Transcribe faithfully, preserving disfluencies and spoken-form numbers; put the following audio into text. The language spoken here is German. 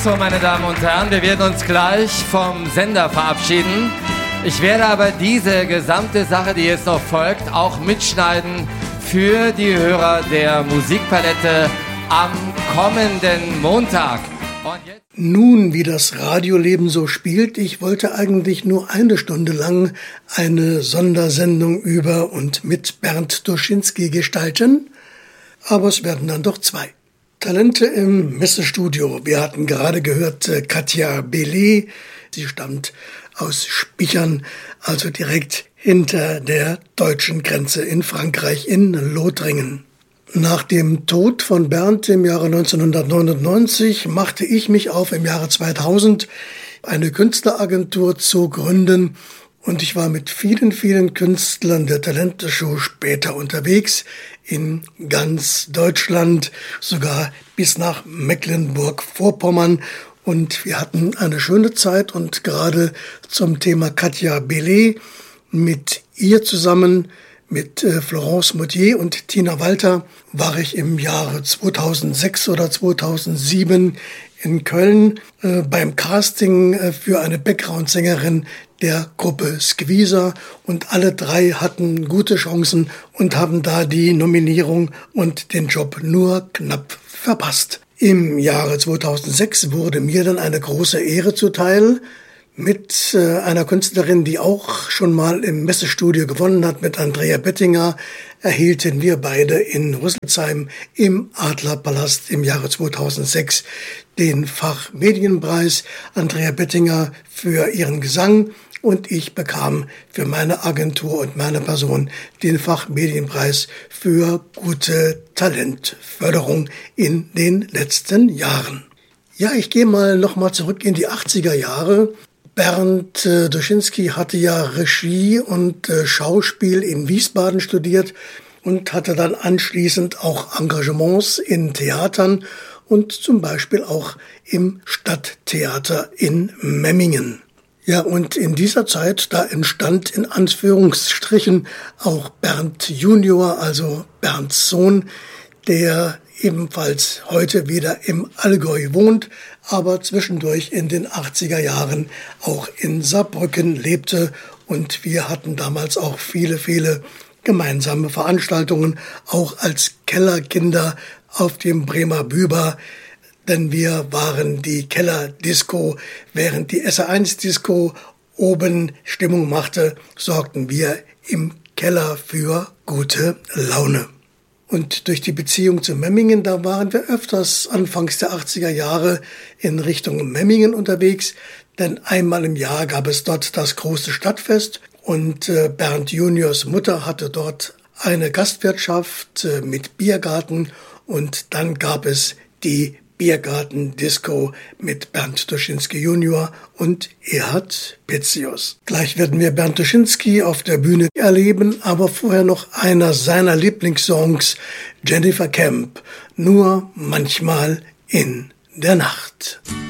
so, meine Damen und Herren, wir werden uns gleich vom Sender verabschieden. Ich werde aber diese gesamte Sache, die jetzt noch folgt, auch mitschneiden für die Hörer der Musikpalette am kommenden Montag. Und jetzt Nun, wie das Radioleben so spielt, ich wollte eigentlich nur eine Stunde lang eine Sondersendung über und mit Bernd Doschinski gestalten, aber es werden dann doch zwei. Talente im Messestudio. Wir hatten gerade gehört äh, Katja Bellet. Sie stammt aus Spichern, also direkt hinter der deutschen Grenze in Frankreich, in Lothringen. Nach dem Tod von Bernd im Jahre neunzehnhundertneunundneunzig machte ich mich auf, im Jahre zweitausend eine Künstleragentur zu gründen. Und ich war mit vielen, vielen Künstlern der Talente-Show später unterwegs, in ganz Deutschland, sogar bis nach Mecklenburg-Vorpommern. Und wir hatten eine schöne Zeit und gerade zum Thema Katja Bellet mit ihr zusammen, mit äh, Florence Mottier und Tina Walter, war ich im Jahre zweitausendsechs oder zweitausendsieben in Köln äh, beim Casting äh, für eine Background-Sängerin der Gruppe Squeezer, und alle drei hatten gute Chancen und haben da die Nominierung und den Job nur knapp verpasst. Im Jahre zweitausendsechs wurde mir dann eine große Ehre zuteil. Mit äh, einer Künstlerin, die auch schon mal im Messestudio gewonnen hat, mit Andrea Bettinger, erhielten wir beide in Rüsselsheim im Adlerpalast im Jahre zweitausendsechs den Fachmedienpreis. Andrea Bettinger für ihren Gesang und ich bekam für meine Agentur und meine Person den Fachmedienpreis für gute Talentförderung in den letzten Jahren. Ja, ich gehe mal noch mal zurück in die achtziger Jahre. Bernd äh, Doschinski hatte ja Regie und äh, Schauspiel in Wiesbaden studiert und hatte dann anschließend auch Engagements in Theatern und zum Beispiel auch im Stadttheater in Memmingen. Ja, und in dieser Zeit, da entstand in Anführungsstrichen auch Bernd Junior, also Bernds Sohn, der ebenfalls heute wieder im Allgäu wohnt, aber zwischendurch in den achtziger Jahren auch in Saarbrücken lebte. Und wir hatten damals auch viele, viele gemeinsame Veranstaltungen, auch als Kellerkinder auf dem Bremer Büber. Denn wir waren die Kellerdisco, während die S R eins Disco oben Stimmung machte, sorgten wir im Keller für gute Laune. Und durch die Beziehung zu Memmingen, da waren wir öfters anfangs der achtziger Jahre in Richtung Memmingen unterwegs, denn einmal im Jahr gab es dort das große Stadtfest und Bernd Juniors Mutter hatte dort eine Gastwirtschaft mit Biergarten und dann gab es die Biergarten-Disco mit Bernd Doschinski Junior und Erhard Pitzius. Gleich werden wir Bernd Doschinski auf der Bühne erleben, aber vorher noch einer seiner Lieblingssongs, Jennifer Kemp, nur manchmal in der Nacht.